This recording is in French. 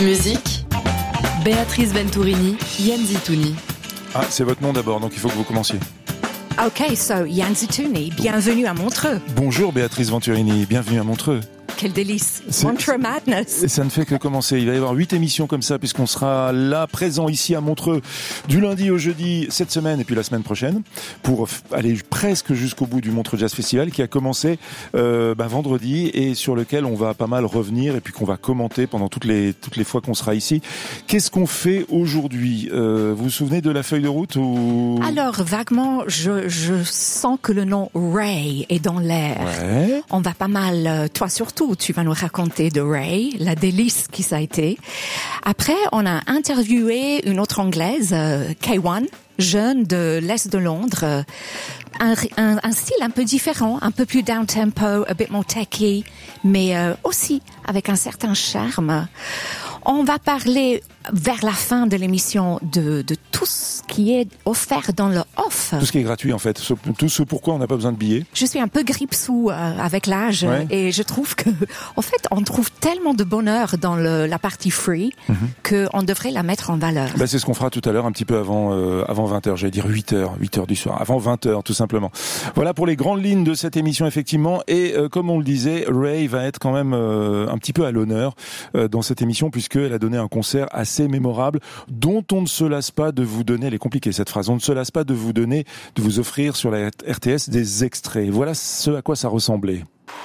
Musique, Béatrice Venturini, Yann Zitouni. Ah, c'est votre nom d'abord, donc il faut que vous commenciez. Ok, so Yann Zitouni, bienvenue à Montreux. Bonjour Béatrice Venturini, bienvenue à Montreux. Quel délice, Montreux Madness. Ça ne fait que commencer. Il va y avoir 8 émissions comme ça, puisqu'on sera là, présent ici à Montreux, du lundi au jeudi, cette semaine et puis la semaine prochaine, pour aller presque jusqu'au bout du Montreux Jazz Festival, qui a commencé vendredi et sur lequel on va pas mal revenir et puis qu'on va commenter pendant toutes les fois qu'on sera ici. Qu'est-ce qu'on fait aujourd'hui ? Vous vous souvenez de la feuille de route ou... Alors, vaguement, je sens que le nom Ray est dans l'air. Ouais. On va pas mal, toi surtout, tu vas nous raconter de Ray, la délice qui ça a été. Après, on a interviewé une autre Anglaise, K1, jeune de l'Est de Londres, un style un peu différent, un peu plus down-tempo, a bit more techy, mais aussi avec un certain charme. On va parler vers la fin de l'émission de tout ce qui est offert dans le off. Tout ce qui est gratuit en fait, tout ce pourquoi on n'a pas besoin de billets. Je suis un peu grippe-sous avec l'âge, ouais. Et je trouve que, en fait, on trouve tellement de bonheur dans la partie free qu'on devrait la mettre en valeur. Bah, c'est ce qu'on fera tout à l'heure, un petit peu avant 20h, j'allais dire 8h du soir, avant 20h tout simplement. Voilà pour les grandes lignes de cette émission effectivement, et comme on le disait, Ray va être quand même un petit peu à l'honneur dans cette émission, puisqu'elle a donné un concert assez mémorable, dont on ne se lasse pas de vous donner, elle est compliquée cette phrase, on ne se lasse pas de vous offrir sur la RTS des extraits. Voilà ce à quoi ça ressemblait.